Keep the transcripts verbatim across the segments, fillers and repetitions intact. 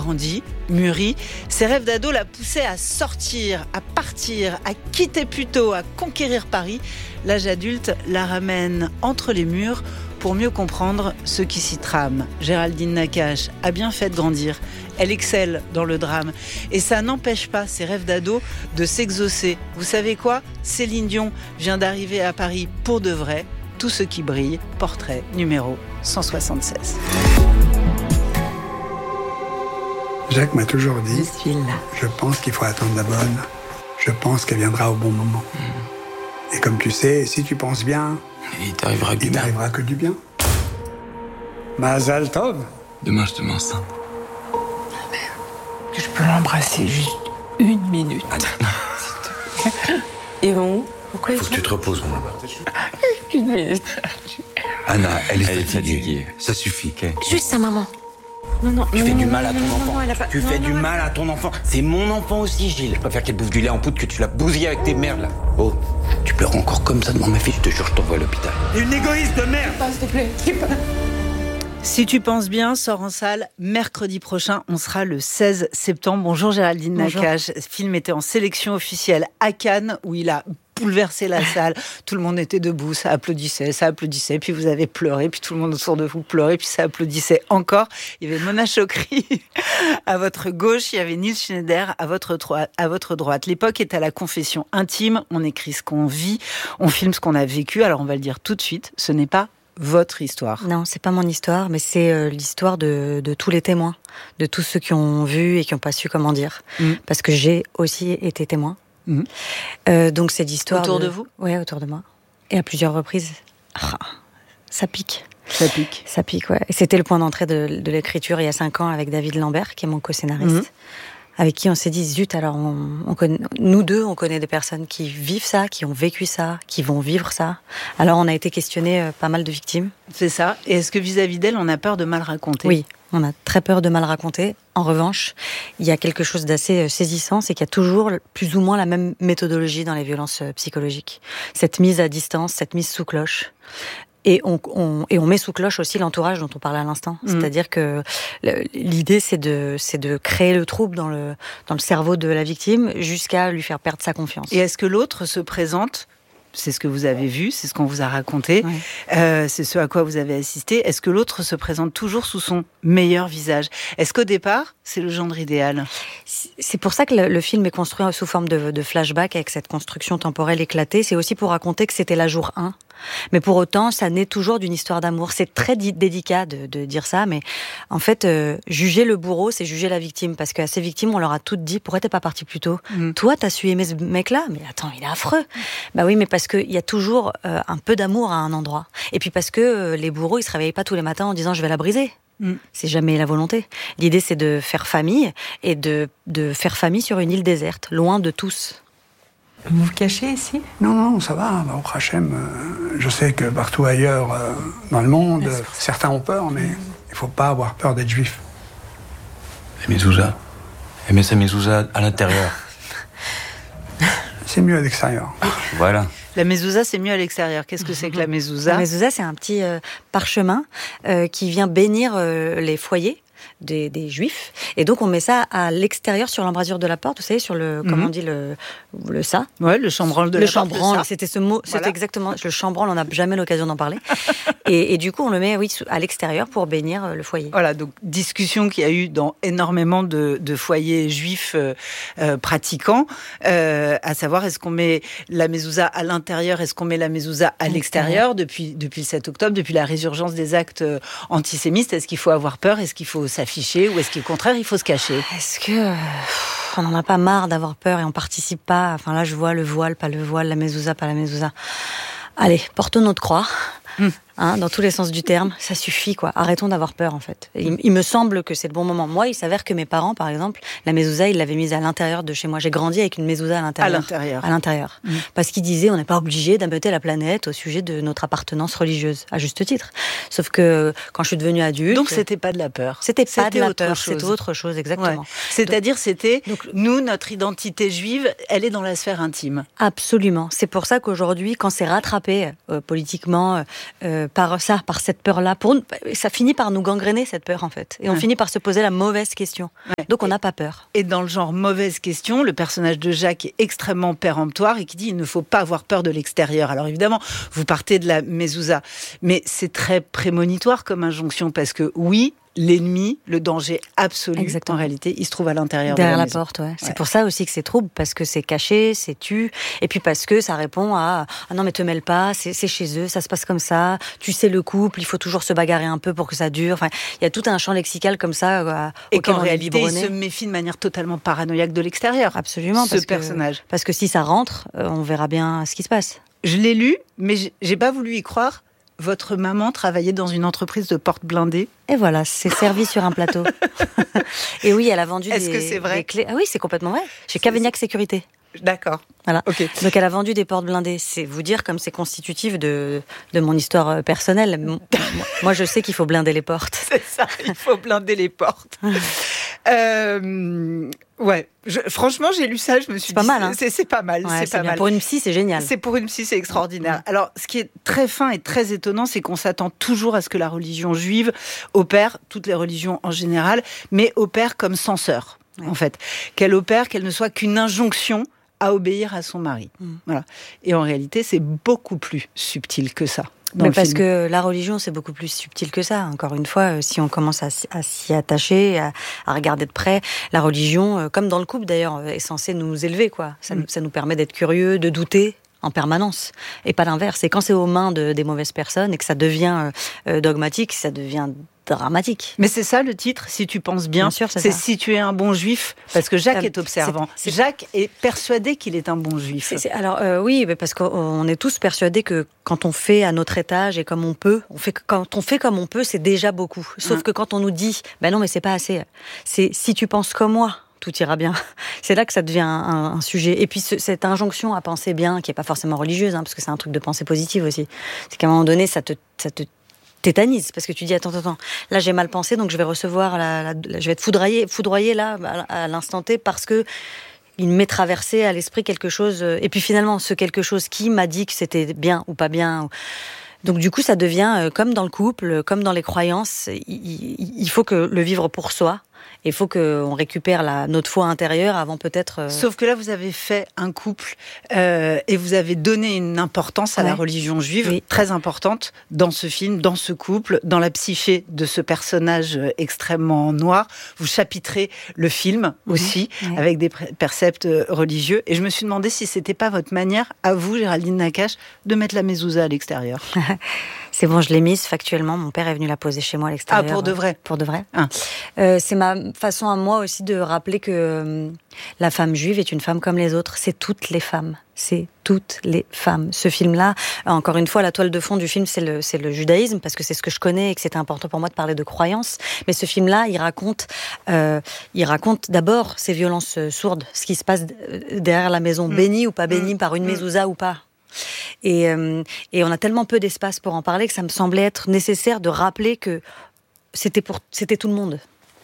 grandi, mûri. Ses rêves d'ado la poussaient à sortir, à partir, à quitter Puteaux, à conquérir Paris. L'âge adulte la ramène entre les murs pour mieux comprendre ce qui s'y trame. Géraldine Nakache a bien fait de grandir. Elle excelle dans le drame. Et ça n'empêche pas ses rêves d'ado de s'exaucer. Vous savez quoi ? Céline Dion vient d'arriver à Paris pour de vrai. Tout ce qui brille, portrait numéro cent soixante-seize. Jacques m'a toujours dit, je suis là. Je pense qu'il faut attendre la bonne. Je pense qu'elle viendra au bon moment. Mmh. Et comme tu sais, si tu penses bien, il t'arrivera que du il bien. t'arrivera que du bien. Mazal Tov. Demain, je te mets enceinte. Je peux l'embrasser juste une minute. Ils vont où ? Pourquoi il faut que tu te reposes, mon là-bas. Une minute. Anna, elle est elle fatiguée. Est fatiguée. Ça suffit. Okay. Juste sa maman. Non, non, tu non, fais non, du non, mal à ton non, enfant. Non, non, pas... Tu non, fais non, du non, mal à ton enfant. C'est mon enfant aussi, Gilles. Je préfère qu'elle bouffe du lait en poudre que tu l'as bousillé avec tes merdes, là. Oh, tu pleures encore comme ça devant ma fille, je te jure, je t'envoie à l'hôpital. T'es une égoïste de merde. Pas, s'il te plaît, pas... Si tu penses bien, sort en salle mercredi prochain. On sera le seize septembre. Bonjour Géraldine Bonjour. Nakache. Ce film était en sélection officielle à Cannes, où il a bouleversé la salle. Tout le monde était debout, ça applaudissait, ça applaudissait. Puis vous avez pleuré, puis tout le monde autour de vous pleurait, puis ça applaudissait encore. Il y avait Mona Chokri à votre gauche, il y avait Nils Schneider à votre, droite, à votre droite. L'époque est à la confession intime. On écrit ce qu'on vit, on filme ce qu'on a vécu. Alors on va le dire tout de suite, ce n'est pas votre histoire. Non, c'est pas mon histoire, mais c'est euh, l'histoire de, de tous les témoins, de tous ceux qui ont vu et qui n'ont pas su comment dire. Mmh. Parce que j'ai aussi été témoin. Mmh. Euh, donc c'est l'histoire autour de, de vous. Ouais, autour de moi, et à plusieurs reprises. Ah, ça pique. Ça pique. Ça pique, ouais. Et c'était le point d'entrée de, de l'écriture il y a cinq ans avec David Lambert, qui est mon co-scénariste. Mmh. Avec qui on s'est dit, zut, alors on, on connaît, nous deux, on connaît des personnes qui vivent ça, qui ont vécu ça, qui vont vivre ça. Alors on a été questionné euh, pas mal de victimes. C'est ça. Et est-ce que vis-à-vis d'elles, on a peur de mal raconter ? Oui, on a très peur de mal raconter. En revanche, il y a quelque chose d'assez saisissant, c'est qu'il y a toujours plus ou moins la même méthodologie dans les violences psychologiques. Cette mise à distance, cette mise sous cloche. Et on, on, et on met sous cloche aussi l'entourage dont on parlait à l'instant. Mmh. C'est-à-dire que l'idée, c'est de, c'est de créer le trouble dans le, dans le cerveau de la victime jusqu'à lui faire perdre sa confiance. Et est-ce que l'autre se présente ? C'est ce que vous avez vu, c'est ce qu'on vous a raconté, ouais. euh, c'est ce à quoi vous avez assisté. Est-ce que l'autre se présente toujours sous son meilleur visage ? Est-ce qu'au départ, c'est le gendre idéal ? C'est pour ça que le, le film est construit sous forme de, de flashback, avec cette construction temporelle éclatée. C'est aussi pour raconter que c'était la jour un. Mais pour autant, ça naît toujours d'une histoire d'amour. C'est très di- délicat de, de dire ça, mais en fait, euh, juger le bourreau, c'est juger la victime. Parce qu'à ces victimes, on leur a toutes dit, pourquoi t'es pas parti plus tôt ? mmh. Toi, t'as su aimer ce mec-là ? Mais attends, il est affreux. Bah oui, mais parce qu'il y a toujours euh, un peu d'amour à un endroit. Et puis parce que euh, les bourreaux, ils se réveillent pas tous les matins en disant, je vais la briser. Mmh. C'est jamais la volonté. L'idée, c'est de faire famille, et de, de faire famille sur une île déserte, loin de tous. Vous vous cachez ici ? Non, non, ça va. Au Hachem, euh, je sais que partout ailleurs euh, dans le monde, euh, certains ont peur, mais il ne faut pas avoir peur d'être juif. Et mezouza ? Aimer sa mezouza à l'intérieur. C'est mieux à l'extérieur. Voilà. La mezouza, c'est mieux à l'extérieur. Qu'est-ce que c'est que la mezouza ? La mezouza, c'est un petit euh, parchemin euh, qui vient bénir euh, les foyers des, des juifs. Et donc, on met ça à l'extérieur sur l'embrasure de la porte, vous savez, sur le, mm-hmm. comment on dit, le, le ça. Ouais, le chambranle de le la chambranle, porte. Le c'était ce mot, voilà. C'était exactement, le chambranle, on n'a jamais l'occasion d'en parler. et, et du coup, on le met, oui, à l'extérieur pour bénir le foyer. Voilà, donc discussion qu'il y a eu dans énormément de, de foyers juifs euh, euh, pratiquants, euh, à savoir, est-ce qu'on met la mezouza à l'intérieur, est-ce qu'on met la mezouza à l'extérieur, depuis, depuis le sept octobre, depuis la résurgence des actes euh, antisémites, est-ce qu'il faut avoir peur, est-ce qu'il faut s'afficher, ou est-ce qu'au contraire, il faut se cacher ? Est-ce que... Euh, on n'en a pas marre d'avoir peur et on participe pas. Enfin là, je vois le voile, pas le voile, la mezouza, pas la mezouza. Allez, portons notre croix. Mmh. Hein, dans tous les sens du terme, ça suffit, quoi. Arrêtons d'avoir peur, en fait. Il, il me semble que c'est le bon moment. Moi, il s'avère que mes parents, par exemple, la mezouza, ils l'avaient mise à l'intérieur de chez moi. J'ai grandi avec une mezouza à l'intérieur. À l'intérieur. À l'intérieur. Mmh. Parce qu'ils disaient, on n'est pas obligé d'ameuter la planète au sujet de notre appartenance religieuse, à juste titre. Sauf que quand je suis devenue adulte... Donc, c'était pas de la peur. C'était pas c'était de la autre peur, chose. c'était autre chose, exactement. Ouais. C'est-à-dire, donc, c'était, donc, nous, notre identité juive, elle est dans la sphère intime. Absolument. C'est pour ça qu'aujourd'hui, quand c'est rattrapé euh, politiquement, euh, euh, par ça, par cette peur-là. Pour, ça finit par nous gangréner, cette peur, en fait. Et on ouais. finit par se poser la mauvaise question. Ouais. Donc on n'a pas peur. Et dans le genre mauvaise question, le personnage de Jacques est extrêmement péremptoire et qui dit il ne faut pas avoir peur de l'extérieur. Alors évidemment, vous partez de la mezouza, mais c'est très prémonitoire comme injonction parce que oui, l'ennemi, le danger absolu, Exactement. En réalité, il se trouve à l'intérieur derrière de la, la maison. porte. Ouais. Ouais. C'est pour ça aussi que c'est trouble, parce que c'est caché, c'est tu, et puis parce que ça répond à ah non mais te mêle pas, c'est, c'est chez eux, ça se passe comme ça. Tu sais le couple, il faut toujours se bagarrer un peu pour que ça dure. Enfin, il y a tout un champ lexical comme ça euh, et auquel qu'en on réalité, est il se méfie de manière totalement paranoïaque de l'extérieur. Absolument, ce parce personnage. Que, parce que si ça rentre, euh, on verra bien ce qui se passe. Je l'ai lu, mais j'ai pas voulu y croire. Votre maman travaillait dans une entreprise de portes blindées. Et voilà, c'est servi sur un plateau. Et oui, elle a vendu Est-ce des, que c'est vrai des clés. Ah oui, c'est complètement vrai. Chez Cavaignac Sécurité. D'accord. Voilà. Okay. Donc elle a vendu des portes blindées. C'est vous dire comme c'est constitutif de, de mon histoire personnelle. Moi, je sais qu'il faut blinder les portes. C'est ça, il faut blinder les portes. euh, ouais, je, franchement, j'ai lu ça, je me suis c'est dit... Pas mal, hein. c'est, c'est pas mal, ouais, c'est, c'est pas bien. mal. Pour une psy, c'est génial. C'est pour une psy, c'est extraordinaire. Ouais. Alors, ce qui est très fin et très étonnant, c'est qu'on s'attend toujours à ce que la religion juive opère, toutes les religions en général, mais opère comme censeur, ouais. en fait. Qu'elle opère, qu'elle ne soit qu'une injonction à obéir à son mari. Mmh. Voilà. Et en réalité, c'est beaucoup plus subtil que ça. Mais parce film. que la religion, c'est beaucoup plus subtil que ça. Encore une fois, si on commence à, à s'y attacher, à, à regarder de près, la religion, comme dans le couple d'ailleurs, est censée nous élever, quoi. Ça, mmh. ça nous permet d'être curieux, de douter en permanence, et pas l'inverse. Et quand c'est aux mains de, des mauvaises personnes et que ça devient euh, dogmatique, ça devient dramatique. Mais c'est ça le titre, si tu penses bien, bien sûr, c'est, c'est ça. Si tu es un bon juif, parce que Jacques euh, est observant. C'est, c'est... Jacques est persuadé qu'il est un bon juif. C'est, c'est, alors euh, oui, mais parce qu'on est tous persuadés que quand on fait à notre étage et comme on peut, on fait, quand on fait comme on peut, c'est déjà beaucoup. Sauf mmh. que quand on nous dit, ben non mais c'est pas assez, c'est si tu penses comme moi, tout ira bien. C'est là que ça devient un, un sujet. Et puis ce, cette injonction à penser bien, qui est pas forcément religieuse, hein, parce que c'est un truc de pensée positive aussi, c'est qu'à un moment donné, ça te, ça te tétanise, parce que tu dis attends, attends, là j'ai mal pensé, donc je vais recevoir, la, la, la, je vais être foudroyé, foudroyé là, à, à l'instant T, parce que il m'est traversé à l'esprit quelque chose, et puis finalement, ce quelque chose qui m'a dit que c'était bien ou pas bien. Donc du coup, ça devient, euh, comme dans le couple, comme dans les croyances, il, il, il faut que le vivre pour soi. Il faut qu'on récupère la, notre foi intérieure avant peut-être... Euh... Sauf que là, vous avez fait un couple euh, et vous avez donné une importance à ouais. la religion juive oui. très importante dans ce film, dans ce couple, dans la psyché de ce personnage extrêmement noir. Vous chapitrez le film aussi mmh. avec des préceptes religieux. Et je me suis demandé si c'était pas votre manière, à vous, Géraldine Nakache, de mettre la mezouza à l'extérieur. C'est bon, je l'ai mise factuellement. Mon père est venu la poser chez moi à l'extérieur. Ah, pour de vrai ? Pour de vrai. Ah. Euh, c'est ma façon à moi aussi de rappeler que euh, la femme juive est une femme comme les autres. C'est toutes les femmes. C'est toutes les femmes. Ce film-là, encore une fois, la toile de fond du film, c'est le, c'est le judaïsme, parce que c'est ce que je connais et que c'était important pour moi de parler de croyances. Mais ce film-là, il raconte, euh, il raconte d'abord ces violences sourdes, ce qui se passe derrière la maison, mmh. bénie ou pas bénie mmh. par une mezouza mmh. ou pas. Et, euh, et on a tellement peu d'espace pour en parler que ça me semblait être nécessaire de rappeler que c'était, pour, c'était tout le monde.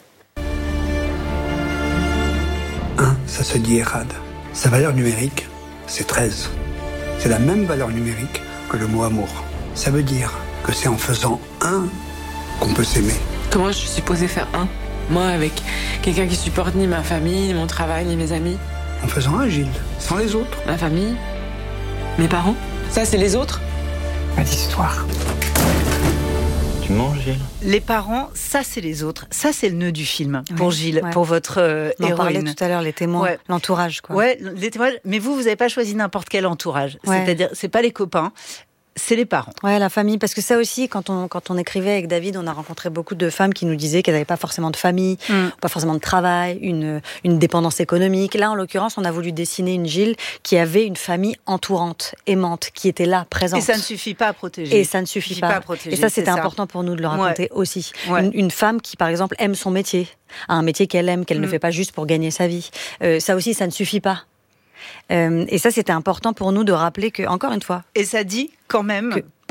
Un, ça se dit Erad. Sa valeur numérique, c'est treize. C'est la même valeur numérique que le mot amour. Ça veut dire que c'est en faisant un qu'on peut s'aimer. Comment je suis supposée faire un ? Moi, avec quelqu'un qui supporte ni ma famille, ni mon travail, ni mes amis. En faisant un, Gilles, sans les autres. Ma famille ? Mes parents ? Ça, c'est les autres ? Pas d'histoire. Tu manges, Gilles ? Les parents, ça, c'est les autres. Ça, c'est le nœud du film, ouais, pour Gilles, ouais. pour votre euh, On en héroïne. parlait tout à l'heure, les témoins, ouais. l'entourage. Quoi. Ouais, les témoins. Mais vous, vous n'avez pas choisi n'importe quel entourage. Ouais. C'est-à-dire, c'est pas les copains. C'est les parents. Ouais, la famille, parce que ça aussi, quand on quand on écrivait avec David, on a rencontré beaucoup de femmes qui nous disaient qu'elles n'avaient pas forcément de famille, mm. pas forcément de travail, une une dépendance économique. Là, en l'occurrence, on a voulu dessiner une Gilles qui avait une famille entourante, aimante, qui était là, présente. Et ça ne suffit pas à protéger. Et ça ne suffit, suffit pas. pas à protéger. Et ça, c'était important pour nous de le raconter ouais. aussi. Ouais. Une, une femme qui, par exemple, aime son métier, a un métier qu'elle aime, qu'elle mm. ne fait pas juste pour gagner sa vie. Euh, ça aussi, ça ne suffit pas. Euh, et ça, c'était important pour nous de rappeler que, encore une fois... Et ça dit quand même, que,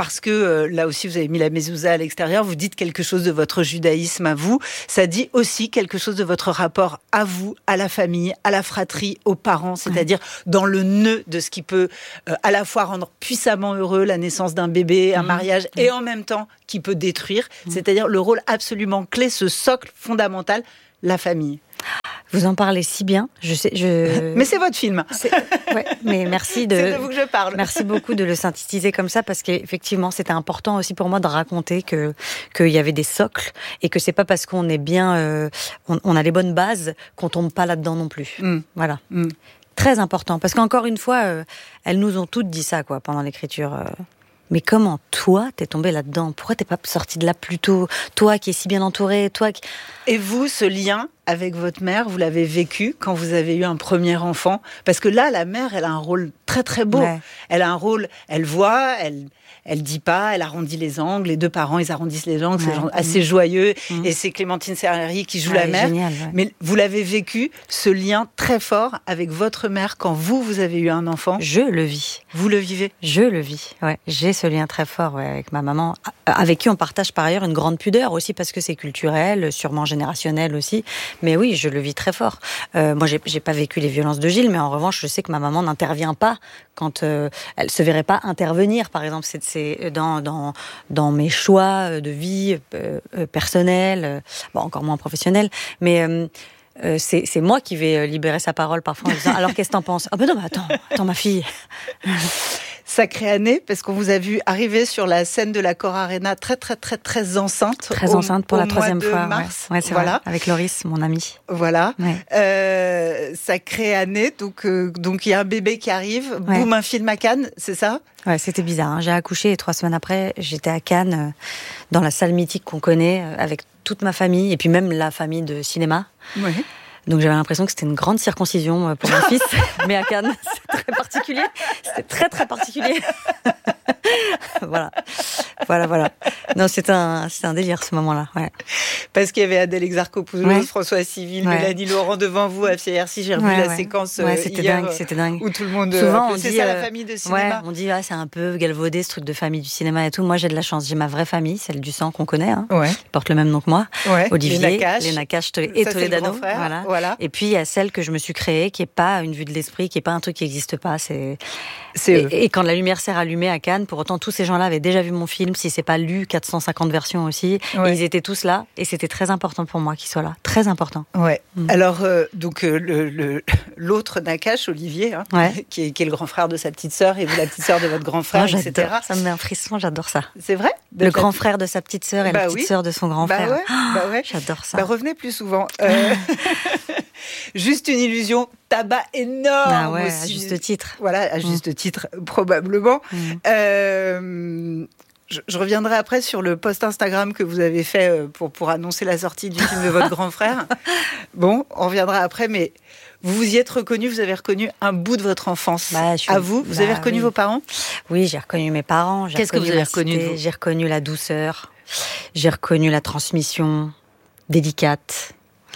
parce que euh, là aussi vous avez mis la mezouza à l'extérieur, vous dites quelque chose de votre judaïsme à vous, ça dit aussi quelque chose de votre rapport à vous, à la famille, à la fratrie, aux parents, c'est-à-dire dans le nœud de ce qui peut euh, à la fois rendre puissamment heureux la naissance d'un bébé, un mmh. mariage, mmh. et en même temps qui peut détruire, mmh. c'est-à-dire le rôle absolument clé, ce socle fondamental, la famille. Vous en parlez si bien. Je sais, je... Mais c'est votre film. C'est... Ouais, mais merci de. C'est de vous que je parle. Merci beaucoup de le synthétiser comme ça parce qu'effectivement, c'était important aussi pour moi de raconter que qu'il y avait des socles et que c'est pas parce qu'on est bien, euh, on, on a les bonnes bases qu'on tombe pas là-dedans non plus. Mm. Voilà. Mm. Très important parce qu'encore une fois, euh, elles nous ont toutes dit ça quoi pendant l'écriture. Euh... Mais comment, toi, t'es tombée là-dedans ? Pourquoi t'es pas sortie de là plus tôt ? Toi qui es si bien entourée, toi qui... Et vous, ce lien avec votre mère, vous l'avez vécu quand vous avez eu un premier enfant ? Parce que là, la mère, elle a un rôle très très beau. Ouais. Elle a un rôle, elle voit, elle... Elle dit pas, elle arrondit les angles. Les deux parents, ils arrondissent les angles. Ouais. C'est assez joyeux. Mmh. Et c'est Clémentine Serreri qui joue ouais, la mère. Génial, ouais. Mais vous l'avez vécu, ce lien très fort avec votre mère quand vous, vous avez eu un enfant. Je le vis. Vous le vivez ? Je le vis, ouais. J'ai ce lien très fort ouais, avec ma maman, avec qui on partage par ailleurs une grande pudeur aussi parce que c'est culturel, sûrement générationnel aussi. Mais oui, je le vis très fort. Euh, moi, j'ai, j'ai pas vécu les violences de Gilles, mais en revanche, je sais que ma maman n'intervient pas quand euh, elle se verrait pas intervenir, par exemple. C'est C'est dans, dans, dans mes choix de vie euh, personnelle, bon, encore moins professionnelle, mais euh, euh, c'est, c'est moi qui vais libérer sa parole parfois en disant « Alors, qu'est-ce que t'en penses ?»« Ah ben non, mais attends, attends ma fille !» Sacrée année, parce qu'on vous a vu arriver sur la scène de l'Accor Arena très, très, très, très enceinte. Très au, enceinte pour la troisième fois. Mars. Ouais, ouais c'est voilà. Vrai. Avec Loris, mon ami. Voilà. Ouais. Euh, sacrée année, donc euh, donc il y a un bébé qui arrive. Ouais. Boum, un film à Cannes, c'est ça ? Ouais, c'était bizarre. Hein. J'ai accouché et trois semaines après, j'étais à Cannes, euh, dans la salle mythique qu'on connaît, euh, avec toute ma famille, et puis même la famille de cinéma. Ouais. Donc j'avais l'impression que c'était une grande circoncision pour mon fils, mais à Cannes, c'est très particulier. C'était très très particulier. voilà, voilà, voilà. Non, c'était un, c'était un délire ce moment-là. Ouais. Parce qu'il y avait Adèle Exarchopoulos, ouais. François Civil, ouais. Mélanie Laurent devant vous à F C R. J'ai revu ouais, la ouais. séquence ouais, c'était hier, dingue, c'était dingue. Où tout le monde. Souvent on c'est dit ça euh, la famille de cinéma. Ouais, on dit ah, c'est un peu galvaudé ce truc de famille du cinéma et tout. Moi j'ai de la chance, j'ai ma vraie famille, celle du sang qu'on connaît, hein, ouais. qui porte le même nom que moi. Ouais. Olivier, les Nakache, les Nakache et ça, Toledano. Voilà. voilà. Et puis il y a celle que je me suis créée, qui est pas une vue de l'esprit, qui est pas un truc qui n'existe pas. C'est. c'est et, et quand la lumière s'est rallumée à Cannes, pour autant tous ces gens-là avaient déjà vu mon film, si c'est pas lu, quatre cent cinquante versions aussi. Ouais. Et ils étaient tous là, et c'était très important pour moi qu'ils soient là, très important. Ouais. Mm. Alors euh, donc euh, le, le l'autre Nakache, Olivier, hein, ouais. qui, est, qui est le grand frère de sa petite sœur, et vous la petite sœur de votre grand frère, oh, et cetera. Ça me met un frisson, j'adore ça. C'est vrai. Le ta... grand frère de sa petite sœur et bah la petite oui. sœur de son grand bah frère. Ouais, oh, bah ouais. J'adore ça. Bah revenez plus souvent. Euh... Juste une illusion, tabac énorme ah ouais, aussi. À juste titre. Voilà, à juste mmh. titre, probablement. Mmh. Euh, je, je reviendrai après sur le post Instagram que vous avez fait pour, pour annoncer la sortie du film de votre grand frère. Bon, on reviendra après, mais vous vous y êtes reconnu, vous avez reconnu un bout de votre enfance. Bah, suis... À vous, vous bah, avez reconnu oui. vos parents ? Oui, j'ai reconnu mes parents. J'ai Qu'est-ce que vous avez reconnu de vous ? J'ai reconnu la douceur, j'ai reconnu la transmission délicate.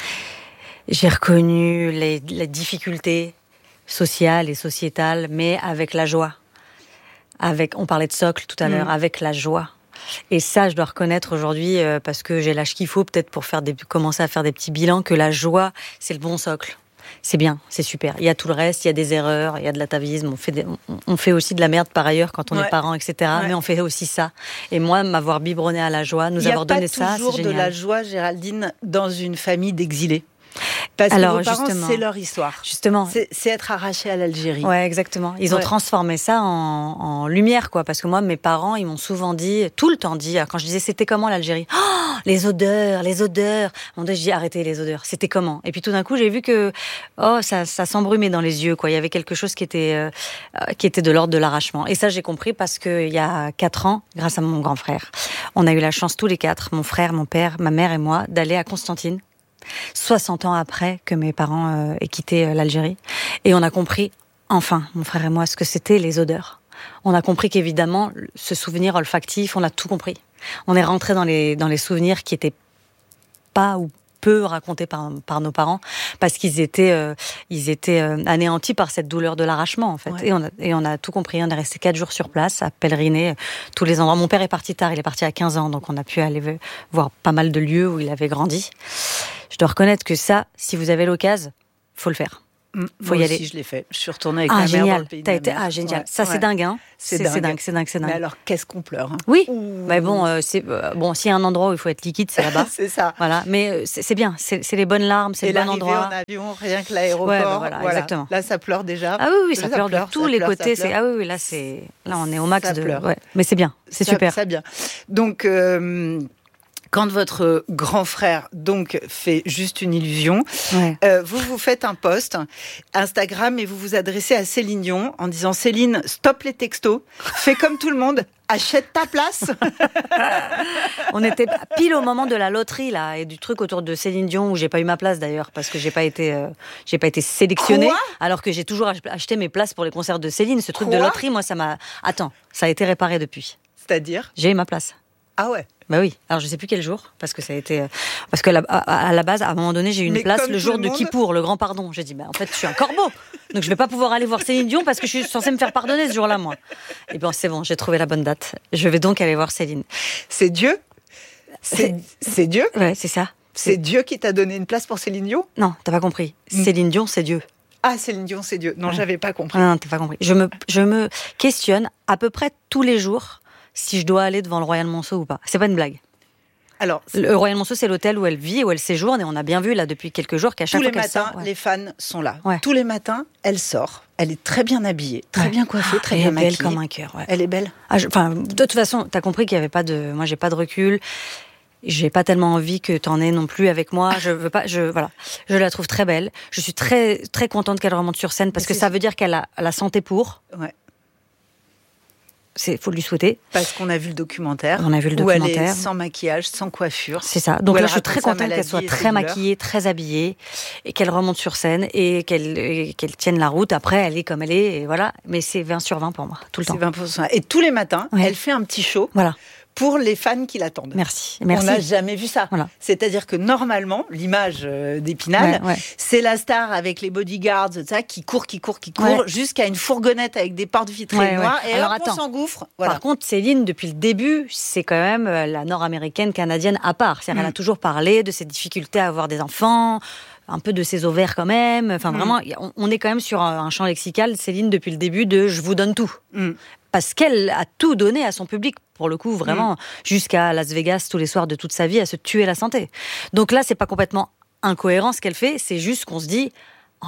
J'ai reconnu les, les difficultés sociales et sociétales, mais avec la joie. Avec, on parlait de socle tout à mmh. l'heure, avec la joie. Et ça, je dois reconnaître aujourd'hui, euh, parce que j'ai l'âge qu'il faut, peut-être pour faire des, commencer à faire des petits bilans, que la joie, c'est le bon socle. C'est bien, c'est super. Il y a tout le reste, il y a des erreurs, il y a de l'atavisme, on fait, des, on, on fait aussi de la merde par ailleurs quand on ouais. est parent, et cetera. Ouais. Mais on fait aussi ça. Et moi, m'avoir biberonné à la joie, nous avoir donné ça, c'est génial. Il n'y a pas toujours de la joie, Géraldine, dans une famille d'exilés. Parce Alors, que vos parents, justement, c'est leur histoire. Justement. C'est, c'est être arraché à l'Algérie. Ouais, exactement. Ils ont ouais. transformé ça en, en lumière, quoi. Parce que moi, mes parents, ils m'ont souvent dit, tout le temps dit, quand je disais c'était comment l'Algérie ? Oh, les odeurs, les odeurs. On dit, j'ai arrêté les odeurs. C'était comment ? Et puis tout d'un coup, j'ai vu que, oh, ça, ça s'embrumait dans les yeux, quoi. Il y avait quelque chose qui était, euh, qui était de l'ordre de l'arrachement. Et ça, j'ai compris parce que il y a quatre ans, grâce à mon grand frère, on a eu la chance tous les quatre, mon frère, mon père, ma mère et moi, d'aller à Constantine. soixante ans après que mes parents euh, aient quitté euh, l'Algérie. Et on a compris, enfin, mon frère et moi, ce que c'était les odeurs. On a compris qu'évidemment, ce souvenir olfactif, on a tout compris. On est rentré dans les, dans les souvenirs qui étaient pas ou peu raconté par, par nos parents, parce qu'ils étaient, euh, ils étaient euh, anéantis par cette douleur de l'arrachement, en fait. Ouais. Et, on a, et on a tout compris. On est resté quatre jours sur place, à pèleriner euh, tous les endroits. Mon père est parti tard, il est parti à quinze ans, donc on a pu aller voir pas mal de lieux où il avait grandi. Je dois reconnaître que ça, si vous avez l'occasion, faut le faire. Faut Moi y aller. Aussi, je l'ai fait. Je suis retournée avec ah, ma génial. mère dans le pays T'as de été... ma mère. Ah, génial. Ouais. Ça, ouais. c'est dingue, hein. C'est, c'est, dingue. c'est dingue, c'est dingue, c'est dingue. Mais alors, qu'est-ce qu'on pleure, hein. Oui. Mais bon, euh, c'est euh, bon. S'il y a un endroit où il faut être liquide, c'est là-bas. C'est ça. Voilà. Mais euh, c'est, c'est bien. C'est, c'est les bonnes larmes, c'est Et le bon endroit. En avion, rien que l'aéroport. Ouais, bah voilà, voilà. Exactement. Là, ça pleure déjà. Ah oui, oui, ça, ça pleure, pleure de tous les pleure, côtés. C'est ah oui, oui, là, c'est là, on est au max ça de. Pleure. Ouais. Mais c'est bien. C'est ça, super. Ça bien. Donc. Euh... Quand votre grand frère donc fait juste une illusion, ouais. euh, vous vous faites un post Instagram et vous vous adressez à Céline Dion en disant Céline, stop les textos, fais comme tout le monde, achète ta place. On était pile au moment de la loterie là et du truc autour de Céline Dion où j'ai pas eu ma place d'ailleurs parce que j'ai pas été euh, j'ai pas été sélectionnée. Quoi alors que j'ai toujours acheté mes places pour les concerts de Céline. Ce truc Quoi de loterie, moi ça m'a. Attends, ça a été réparé depuis. C'est-à-dire ? J'ai eu ma place. Ah ouais. Bah oui. Alors je sais plus quel jour parce que ça a été parce que la, à, à la base à un moment donné j'ai eu une Mais place le jour le de monde... Kippour, le grand pardon. J'ai dit bah en fait je suis un corbeau donc je vais pas pouvoir aller voir Céline Dion parce que je suis censée me faire pardonner ce jour-là moi. Et bien c'est bon, j'ai trouvé la bonne date. Je vais donc aller voir Céline. C'est Dieu. C'est, c'est Dieu. Ouais, c'est ça. C'est... c'est Dieu qui t'a donné une place pour Céline Dion ? Non, t'as pas compris. Mmh. Céline Dion, c'est Dieu. Ah, Céline Dion, c'est Dieu. Non, ouais. j'avais pas compris. Non, non, t'as pas compris. Je me je me questionne à peu près tous les jours si je dois aller devant le Royal Monceau ou pas. C'est pas une blague. Alors, le Royal Monceau, c'est l'hôtel où elle vit, où elle séjourne, et on a bien vu là depuis quelques jours qu'à chaque fois qu'elle matins, sort, ouais. les fans sont là. Ouais. Tous les matins, elle sort. Elle est très bien habillée, très ouais. bien coiffée, très elle bien maquillée. Elle est belle comme un cœur. Ouais. Elle est belle. Ah, je, enfin, de toute façon, t'as compris qu'il y avait pas de. Moi, j'ai pas de recul. J'ai pas tellement envie que t'en aies non plus avec moi. Je veux pas. Je voilà. Je la trouve très belle. Je suis très très contente qu'elle remonte sur scène parce Mais que ça veut dire qu'elle a la santé pour. Ouais. C'est faut lui souhaiter. Parce qu'on a vu le documentaire. On a vu le où documentaire. Elle est sans maquillage, sans coiffure. C'est ça. Donc là, je suis très contente qu'elle soit très maquillée, très habillée, et qu'elle remonte sur scène et qu'elle et qu'elle tienne la route. Après, elle est comme elle est, et voilà. Mais c'est vingt sur vingt pour moi, tout le c'est temps. vingt pour cent. Et tous les matins, ouais. elle fait un petit show. Voilà. Pour les fans qui l'attendent. Merci. Merci. On n'a jamais vu ça. Voilà. C'est-à-dire que normalement, l'image d'Épinal, ouais, ouais. c'est la star avec les bodyguards, ça, qui court, qui court, qui court, ouais. jusqu'à une fourgonnette avec des portes vitrées ouais, noires. Ouais. Et alors, hop, attends. On s'engouffre. Voilà. Par contre, Céline, depuis le début, c'est quand même la nord-américaine canadienne à part. C'est-à-dire, mmh. elle a toujours parlé de ses difficultés à avoir des enfants, un peu de ses ovaires quand même. Enfin, mmh. vraiment, on est quand même sur un champ lexical, Céline, depuis le début, de « je vous donne tout mmh. ». Parce qu'elle a tout donné à son public, pour le coup, vraiment, mmh. jusqu'à Las Vegas, tous les soirs de toute sa vie, à se tuer la santé. Donc là, c'est pas complètement incohérent ce qu'elle fait, c'est juste qu'on se dit, encore ?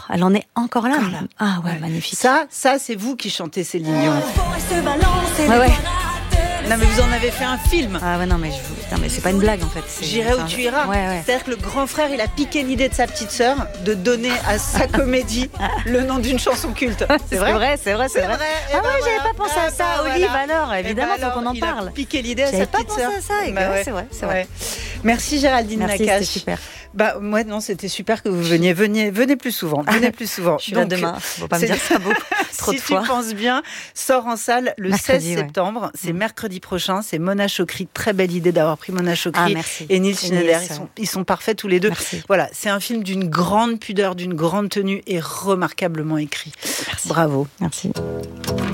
Elle en est encore là. Encore là. Ah ouais, ouais, magnifique. Ça, ça, c'est vous qui chantez Céline Dion. Ouais, ouais. Non, mais vous en avez fait un film. Ah ouais, non, mais, je... non, mais c'est pas une blague, en fait. C'est... J'irai où tu iras. Ouais, ouais. C'est-à-dire que le grand frère, il a piqué l'idée de sa petite sœur de donner à sa comédie le nom d'une chanson culte. C'est vrai, c'est vrai, c'est vrai. C'est vrai. vrai. Ah ben ouais, voilà. J'avais pas pensé à ça, ben Olive, voilà. alors, évidemment, il ben faut qu'on en il parle. Il a piqué l'idée à j'avais sa petite sœur. J'avais pas pensé à ça, bah ouais. c'est vrai, c'est vrai. Ouais. Merci Géraldine Merci, Nakache. C'était super. Bah, moi, non, c'était super que vous veniez. Venez, venez plus souvent. Venez plus souvent. Je suis là demain. Faut pas me dire ça beaucoup. Trop de fois. Si tu penses bien, sort en salle le mercredi, seize septembre. Ouais. C'est mmh. mercredi prochain. C'est Mona Chokri. Très belle idée d'avoir pris Mona Chokri ah, et Nils Schneider. Ils sont, ils sont parfaits tous les deux. Merci. Voilà, c'est un film d'une grande pudeur, d'une grande tenue et remarquablement écrit. Merci. Bravo. Merci.